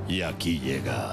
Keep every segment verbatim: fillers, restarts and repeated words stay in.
Y aquí llega...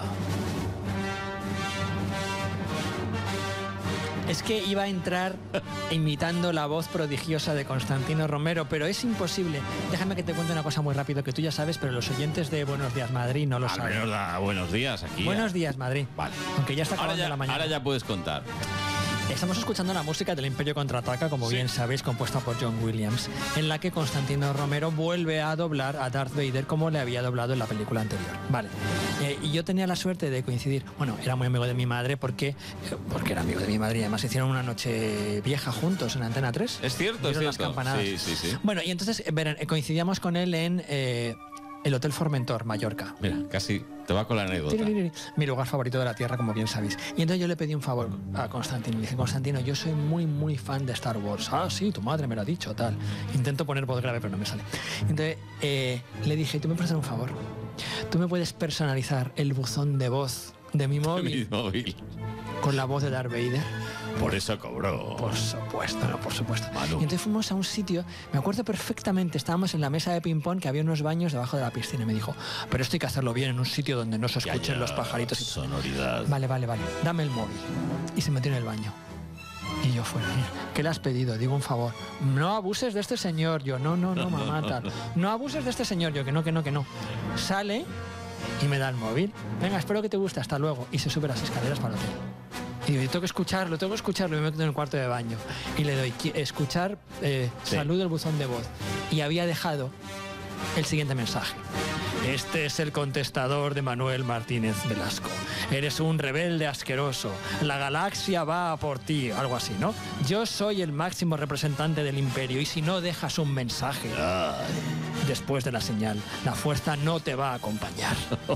Es que iba a entrar imitando la voz prodigiosa de Constantino Romero, pero es imposible. Déjame que te cuente una cosa muy rápido que tú ya sabes, pero los oyentes de Buenos Días Madrid no lo Al saben. menos da buenos días aquí. Buenos días Madrid. Vale. Aunque ya está Ahora acabando ya, la mañana. ahora ya puedes contar. Estamos escuchando la música del Imperio Contraataca, como Sí. bien sabéis, compuesta por John Williams, en la que Constantino Romero vuelve a doblar a Darth Vader como le había doblado en la película anterior. Vale. Eh, y yo tenía la suerte de coincidir, bueno, era muy amigo de mi madre porque, eh, porque era amigo de mi madre y además hicieron una noche vieja juntos en Antena tres. Es cierto, es Vieron las cierto. campanadas. Sí, sí, sí. Bueno, y entonces eh, verán, eh, coincidíamos con él en eh, el Hotel Formentor, Mallorca. Mira, casi te va con la anécdota. Mi lugar favorito de la Tierra, como bien sabéis. Y entonces yo le pedí un favor a Constantino. Le dije, Constantino, yo soy muy, muy fan de Star Wars. Ah, sí, tu madre me lo ha dicho, tal. Intento poner voz grave, pero no me sale. Entonces eh, le dije, ¿tú me puedes hacer un favor? ¿Tú me puedes personalizar el buzón de voz de mi móvil, Mi móvil. con la voz de Darth Vader? Por eso cobró. Por supuesto, no, por supuesto. Manu. Y entonces fuimos a un sitio, me acuerdo perfectamente, estábamos en la mesa de ping-pong, que había unos baños debajo de la piscina. Y me dijo, pero esto hay que hacerlo bien en un sitio donde no se Que escuchen haya los pajaritos. Y sonoridad. Vale, vale, vale, dame el móvil. Y se metió en el baño. Y yo fuera, ¿qué le has pedido? Digo un favor. No abuses de este señor. Yo, no, no, no, mamá, tal. No abuses de este señor. Yo, que no, que no, que no. Sale y me da el móvil. Venga, espero que te guste, hasta luego. Y se sube las escaleras para el hotel. Y digo, yo tengo que escucharlo, tengo que escucharlo. Y me meto en el cuarto de baño. Y le doy, qui- escuchar, eh, Sí. saludo el buzón de voz. Y había dejado el siguiente mensaje. Este es el contestador de Manuel Martínez Velasco. Eres un rebelde asqueroso. La galaxia va a por ti. Algo así, ¿no? Yo soy el máximo representante del imperio y si no dejas un mensaje después de la señal, la fuerza no te va a acompañar.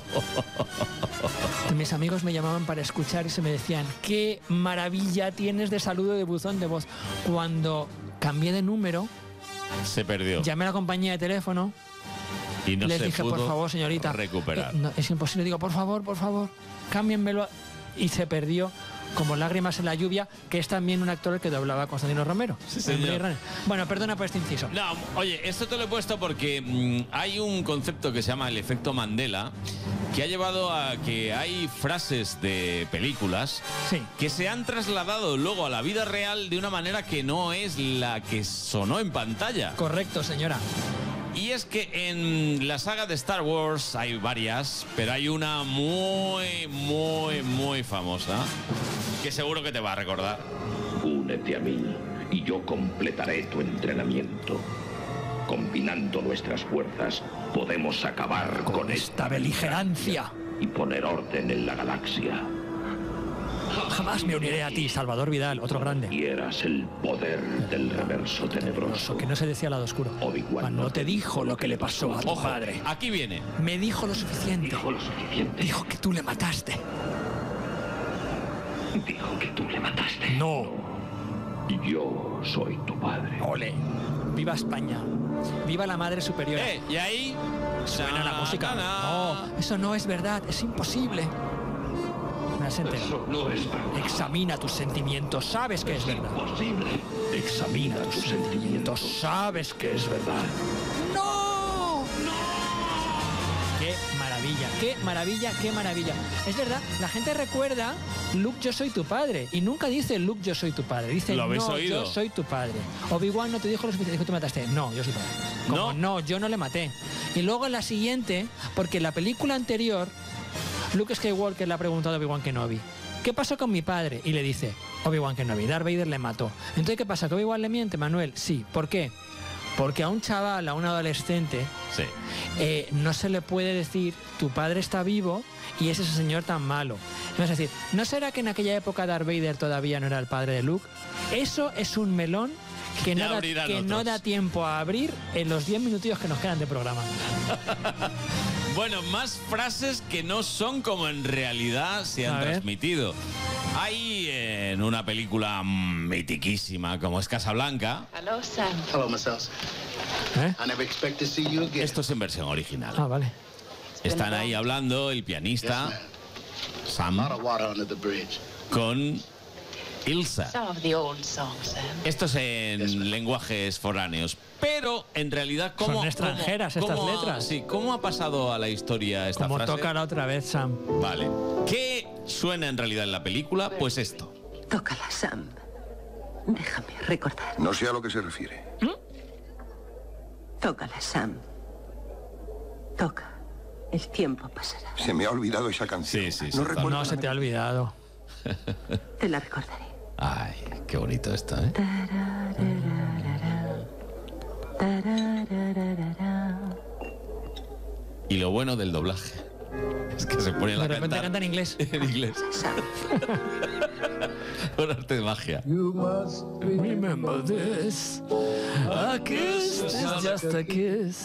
Mis amigos me llamaban para escuchar y se me decían, qué maravilla tienes de saludo de buzón de voz. Cuando cambié de número, Se perdió. llamé a la compañía de teléfono. Y no Les se dije, pudo por favor, señorita, recuperar. eh, no, es imposible. Digo, por favor, por favor, cámbienmelo. Y se perdió como lágrimas en la lluvia, que es también un actor que doblaba a Constantino Romero. Sí, en señor. Blade Runner. Bueno, perdona por este inciso. No, oye, esto te lo he puesto porque mmm, hay un concepto que se llama el efecto Mandela, que ha llevado a que hay frases de películas Sí. que se han trasladado luego a la vida real de una manera que no es la que sonó en pantalla. Correcto, señora. Y es que en la saga de Star Wars hay varias, pero hay una muy, muy, muy famosa que seguro que te va a recordar. Únete a mí y yo completaré tu entrenamiento. Combinando nuestras fuerzas, podemos acabar con, Con esta beligerancia. y poner orden en la galaxia. Jamás me uniré a ti, Salvador Vidal, otro grande. Quieras el poder del reverso tenebroso. Que no se decía lado oscuro. Obi-Wan No te dijo lo que le pasó a tu Ojo, padre. aquí viene. Me dijo lo suficiente. Dijo lo suficiente. Dijo que tú le mataste. Dijo que tú le mataste. No. Yo soy tu padre. Ole. Viva España. Viva la Madre Superiora. Eh, y ahí Suena la música. na, na. No, eso no es verdad. Es imposible. Me has enterado. Eso no es verdad. Examina tus sentimientos. Sabes que es verdad. Imposible. Examina tus sentimientos. Sabes que es verdad. ¡No! ¡Qué maravilla! ¡Qué maravilla! ¡Qué maravilla! Es verdad, la gente recuerda Luke, yo soy tu padre. Y nunca dice Luke, yo soy tu padre. Dice, ¿Lo habéis no, oído? yo soy tu padre. Obi-Wan no te dijo lo suficiente, dijo, tú mataste. No, yo soy padre. Como, No. no, yo no le maté. Y luego en la siguiente, porque en la película anterior, Luke Skywalker le ha preguntado a Obi-Wan Kenobi, ¿qué pasó con mi padre? Y le dice, Obi-Wan Kenobi, Darth Vader le mató. Entonces, ¿qué pasa? ¿Que Obi-Wan le miente, Manuel? Sí. ¿Por qué? Porque a un chaval, a un adolescente, Sí. eh, no se le puede decir, tu padre está vivo y es ese señor tan malo. Es decir, ¿no será que en aquella época Darth Vader todavía no era el padre de Luke? Eso es un melón que, Ya no da, abrirán que no otros. da tiempo a abrir en los diez minutillos que nos quedan de programa. Bueno, más frases que no son como en realidad se han A ver. transmitido. Hay eh, en una película mm, mitiquísima como es Casablanca, Hello, Sam. Hello, Marcellus. ¿Eh? I never expect to see you again. esto es en versión original. Ah, vale. Están ahí hablando el Yes, pianista ma'am. Sam A lot of water under the bridge. con Ilsa. Some of the old songs, Sam. Esto es en lenguajes foráneos. Pero en realidad, ¿cómo, Son extranjeras cómo- estas cómo ha- letras. Sí, ¿cómo ha pasado a la historia esta Como frase? toca la otra vez, Sam. Vale. ¿Qué suena en realidad en la película? Pues esto. Tócala, Sam. Déjame recordar. No sé a lo que se refiere. Tócala, Sam. Toca. El tiempo pasará. Se me ha olvidado esa canción. Sí, sí, sí. No recuerdo. No se te ha olvidado. Te la recordaré. Ay, qué bonito esto, ¿eh? Y lo bueno del doblaje es que se pone la De repente cantar canta en inglés. en inglés. Sam. Un arte de magia. Remember this. A kiss is just a kiss.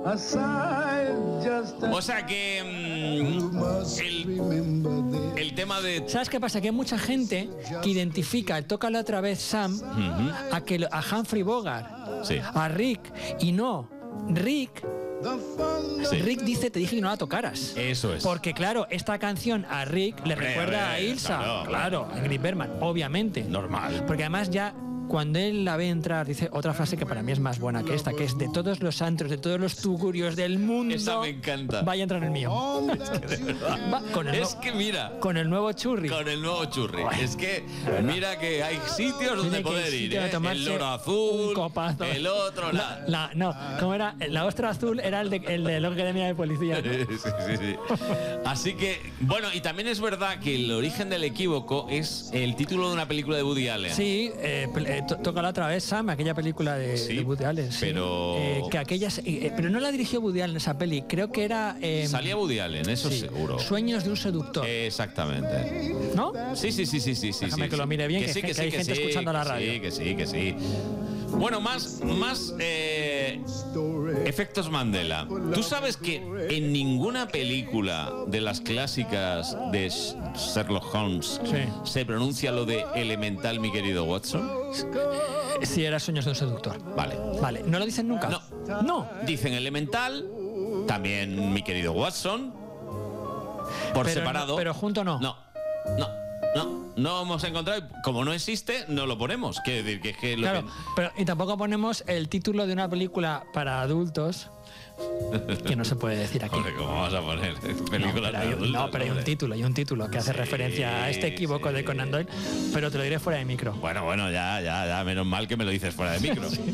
O sea que mm, el, el tema de... ¿Sabes qué pasa? Que hay mucha gente que identifica el Tócala otra vez, Sam, a, que, lo- a Humphrey Bogart, Sí. a Rick, y no. Rick, Sí. Rick dice, te dije que no la tocaras. Eso es. Porque claro, esta canción a Rick le Hombre, recuerda hombre, a Ilsa. claro, Claro, a Ingrid Bergman, obviamente. Normal. Porque además ya cuando él la ve entrar dice otra frase que para mí es más buena que esta, que es: de todos los antros, de todos los tugurios del mundo, Esa me encanta. vaya a entrar en el mío. Va, con, el Es no- que mira, con el nuevo churri. con el nuevo churri. Es que mira que hay sitios donde Tiene que poder ir ir, sitio de ¿eh? tomarse El loro azul, un copazo. el otro, la... La, no, ¿cómo era? La ostra azul era el de, el de la Academia de Policía. ¿no? Sí, sí, sí. Así que, bueno, y también es verdad que el origen del equívoco es el título de una película de Woody Allen. Sí, eh, pel- eh, to- tócala otra vez, Sam, aquella película de, Sí, de Woody Allen. sí. pero- Eh, que aquellas, eh, eh, pero no la dirigió Woody Allen esa peli, creo que era... eh, Salía Woody Allen, eso sí, seguro. Sueños de un seductor, Exactamente. ¿no? Sí, sí, sí, sí, sí. sí, Déjame sí, que lo sí. mire bien, que- sí, que sí, hay gente sí, escuchando la que radio. Sí, que sí, que sí. Bueno, más, más eh, efectos Mandela. Tú sabes que en ninguna película de las clásicas de Sh- Sherlock Holmes Sí. se pronuncia lo de elemental, mi querido Watson. Sí, era Sueños de un seductor. Vale. Vale, ¿no lo dicen nunca? No. No. Dicen elemental, también mi querido Watson, por Pero separado. no- pero junto no. No, no, no. No hemos encontrado, y como no existe, no lo ponemos. Quiere decir que es que lo Claro, que- pero y tampoco ponemos el título de una película para adultos que no se puede decir aquí. Hombre, ¿cómo vas a poner No, películas pero hay, de un- adultos, no, pero hay un hombre? título, hay un título que hace Sí, referencia a este equívoco sí. de Conan Doyle, pero te lo diré fuera de micro. Bueno, bueno, ya, ya, ya, menos mal que me lo dices fuera de micro. Esto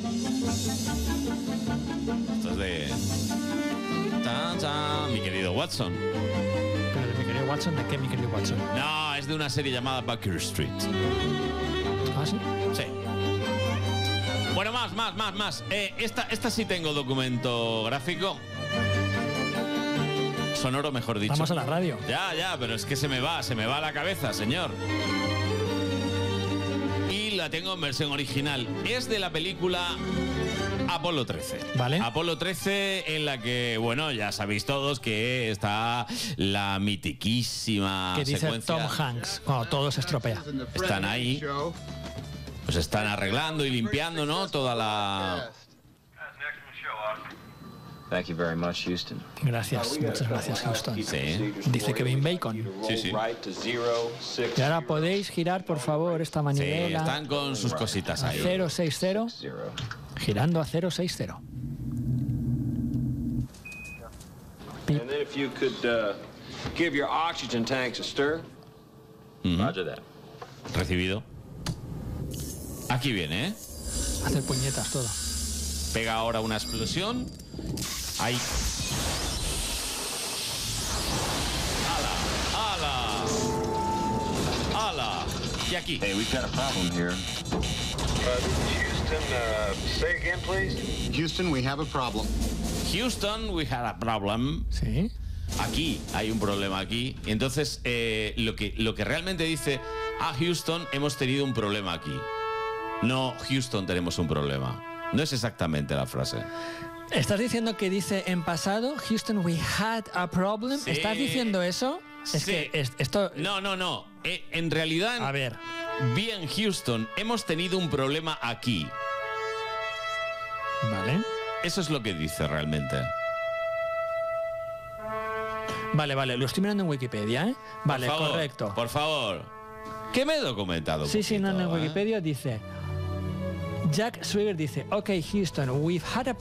es de... Tan, tan, mi querido Watson. Pero de mi querido Watson, ¿de qué, mi querido Watson? No, es de una serie llamada Baker Street. ¿Ah, sí? Sí. Bueno, más, más, más, más. Eh, esta, esta sí tengo documento gráfico. Sonoro, mejor dicho. Vamos a la radio. Ya, ya, pero es que se me va, se me va a la cabeza, señor. Y la tengo en versión original. Es de la película Apolo trece. Vale. Apolo trece, en la que, bueno, ya sabéis todos que está la mitiquísima Que dice secuencia. Tom Hanks, cuando todo se estropea. Están ahí, pues están arreglando y limpiando, ¿no? Toda la... Thank you very much, Houston. Gracias, muchas gracias, Houston. Sí, Dice Kevin Bacon. sí, sí. Y ahora podéis girar, por favor, esta Sí, manivela están con sus cositas a ahí. cero seis cero, Zero. girando a cero seis cero. And then if you could uh, give your oxygen tanks a stir. Roger that. Recibido. Aquí viene, ¿eh? Hacer puñetas todo. Pega ahora una explosión. Ahí. ¡Hala! ¡Hala! ¡Hala! Y aquí. Hey, we've got a problem here. Houston, uh, say again, please. Houston, we have a problem. Houston, we had a problem. ¿Sí? Aquí hay un problema aquí. Entonces, eh, lo, que, lo que realmente dice, a Houston hemos tenido un problema aquí. No, Houston tenemos un problema. No es exactamente la frase. ¿Estás diciendo que dice en pasado, Houston, we had a problem? Sí. ¿Estás diciendo eso? Es Sí. que es- esto... No, no, no. Eh, en realidad, A ver, bien, Houston, hemos tenido un problema aquí. vale. Eso es lo que dice realmente. Vale, vale, lo estoy mirando en Wikipedia, ¿eh? Vale, Por favor, correcto. Por favor. Que me he documentado. Sí, sí, no, en el poquito, ¿eh? Wikipedia dice... Jack Swigert dice, ok, Houston, we've had a